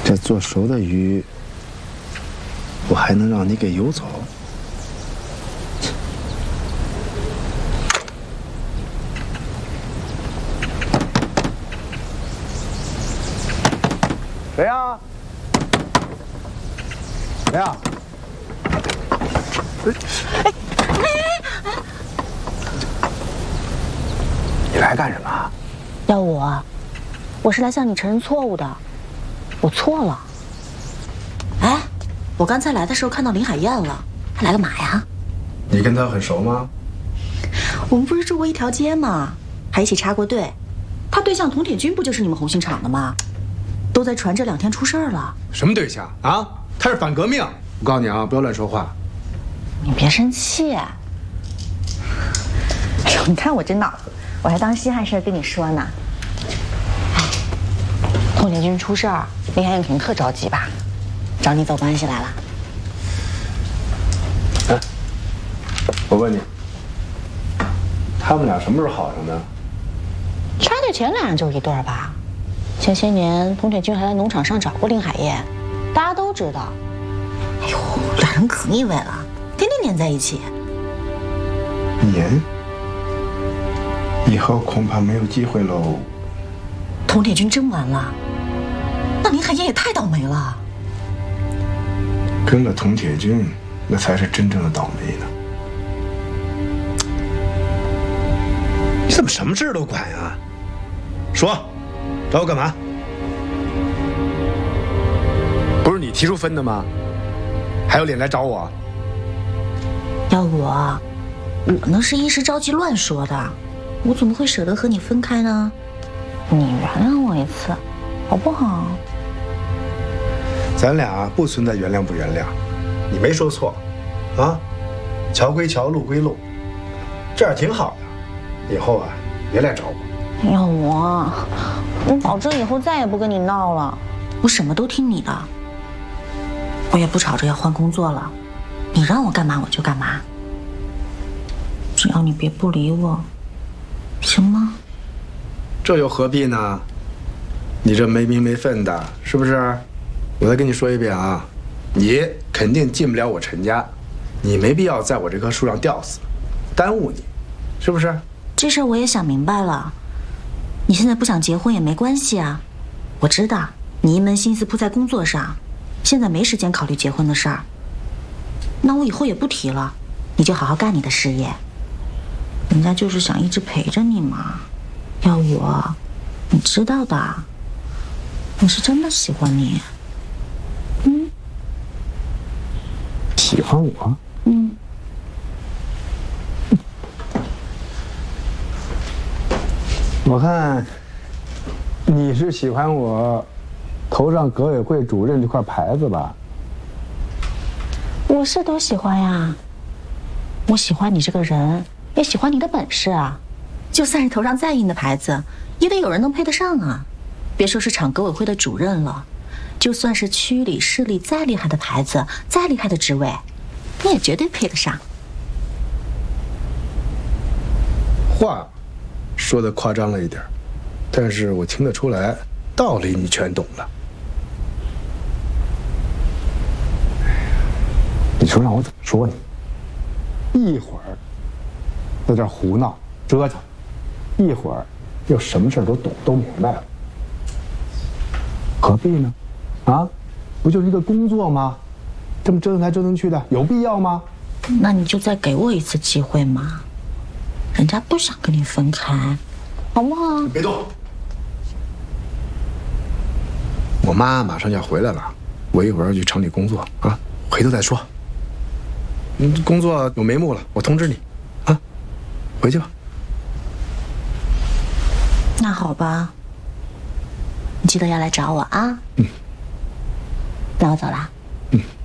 这做熟的鱼，我还能让你给游走？谁呀？谁呀？你来干什么？ 要我是来向你承认错误的，我错了。哎，我刚才来的时候看到林海燕了，她来干嘛呀？ 你跟她很熟吗？ 我们不是住过一条街吗？还一起插过队。她对象佟铁军不就是你们红星厂的吗？都在传这2天出事儿了。 什么对象啊？他是反革命！我告诉你啊，不要乱说话。 你别生气。哎呦，你看我这脑子，我还当稀罕事儿跟你说呢。哎，佟铁军出事儿，林海燕肯定特着急吧？找你走关系来了。 哎，我问你，他们俩什么时候好上的？ 插队前2人就是一对儿吧？前些年佟铁军还在农场上找过林海燕，大家都知道。哎呦，2人可腻味了，天天黏在一起。 黏？以后恐怕没有机会喽。 佟铁军真完了，那林海燕也太倒霉了。 跟了佟铁军，那才是真正的倒霉呢。你怎么什么事都管啊？说，找我干嘛？不是你提出分的吗？还有脸来找我？ 要我那是一时着急乱说的，我怎么会舍得和你分开呢？你原谅我一次，好不好？ 咱俩不存在原谅不原谅，你没说错，啊，桥归桥，路归路，这样挺好的。以后啊，别来找我。 要我保证以后再也不跟你闹了，我什么都听你的，我也不吵着要换工作了，你让我干嘛我就干嘛，只要你别不理我，行吗？ 这又何必呢？你这没名没分的，是不是？我再跟你说一遍啊，你肯定进不了我陈家，你没必要在我这棵树上吊死，耽误你，是不是？ 这事儿我也想明白了，你现在不想结婚也没关系啊，我知道你一门心思扑在工作上，现在没时间考虑结婚的事儿。那我以后也不提了，你就好好干你的事业。人家就是想一直陪着你嘛。要我，你知道的，我是真的喜欢你。 喜欢我？我看你是喜欢我头上革委会主任这块牌子吧？ 我是都喜欢呀，我喜欢你这个人，也喜欢你的本事啊。就算是头上再硬的牌子，也得有人能配得上啊。别说是厂革委会的主任了，就算是区里市里再厉害的牌子，再厉害的职位，你也绝对配得上。 话说的夸张了一点，但是我听得出来，道理你全懂了。你说让我怎么说你？一会儿在这胡闹折腾，一会儿又什么事都懂都明白了，何必呢？啊，不就是一个工作吗？这么折腾来折腾去的，有必要吗？ 那你就再给我一次机会嘛，人家不想跟你分开，好不好？ 别动！我妈马上要回来了，我一会儿要去城里工作啊，回头再说。工作有眉目了，我通知你，啊，回去吧。 那好吧，你记得要来找我啊。那我走啦。